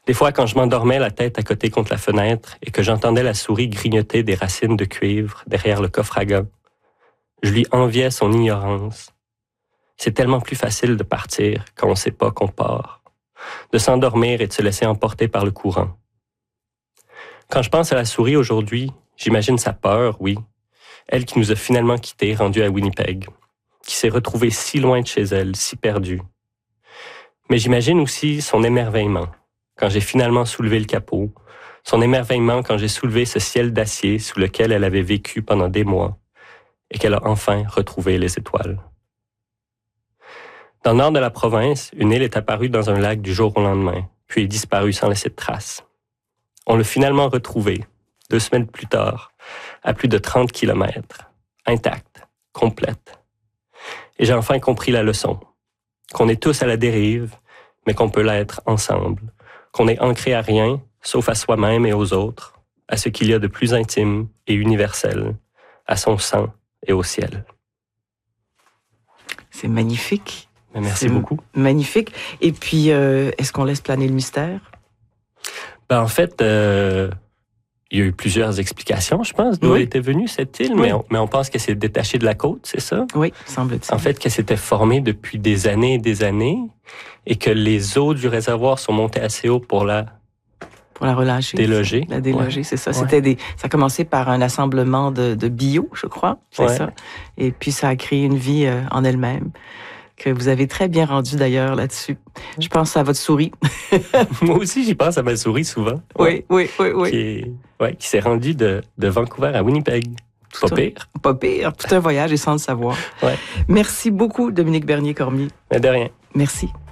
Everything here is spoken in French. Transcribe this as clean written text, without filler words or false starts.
Des fois, quand je m'endormais la tête à côté contre la fenêtre et que j'entendais la souris grignoter des racines de cuivre derrière le coffre à gants, je lui enviais son ignorance. C'est tellement plus facile de partir quand on ne sait pas qu'on part, de s'endormir et de se laisser emporter par le courant. Quand je pense à la souris aujourd'hui, j'imagine sa peur, oui, elle qui nous a finalement quittés, rendus à Winnipeg, qui s'est retrouvée si loin de chez elle, si perdue. Mais j'imagine aussi son émerveillement, quand j'ai finalement soulevé le capot, son émerveillement quand j'ai soulevé ce ciel d'acier sous lequel elle avait vécu pendant des mois et qu'elle a enfin retrouvé les étoiles. Dans le nord de la province, une île est apparue dans un lac du jour au lendemain, puis est disparue sans laisser de traces. On l'a finalement retrouvée, 2 semaines plus tard, à plus de 30 kilomètres, intacte, complète. Et j'ai enfin compris la leçon, qu'on est tous à la dérive, mais qu'on peut l'être ensemble, qu'on est ancré à rien, sauf à soi-même et aux autres, à ce qu'il y a de plus intime et universel, à son sang et au ciel. C'est magnifique. Merci beaucoup. Magnifique. Et puis, est-ce qu'on laisse planer le mystère? En fait, il y a eu plusieurs explications, je pense, d'où elle était venue, cette île, mais on pense qu'elle s'est détachée de la côte, c'est ça? Oui, semble-t-il. En fait, qu'elle s'était formée depuis des années et des années, et que les eaux du réservoir sont montées assez haut pour la relâcher. Déloger. La déloger, c'est ça. Ça a commencé par un assemblement de bio, je crois, c'est ça. Et puis, ça a créé une vie en elle-même, que vous avez très bien rendu d'ailleurs là-dessus. Je pense à votre souris. Moi aussi, j'y pense à ma souris souvent. Oui. Qui s'est rendue de Vancouver à Winnipeg. Pas pire. Tout un voyage et sans le savoir. Merci beaucoup, Dominique Bernier-Cormier. De rien. Merci.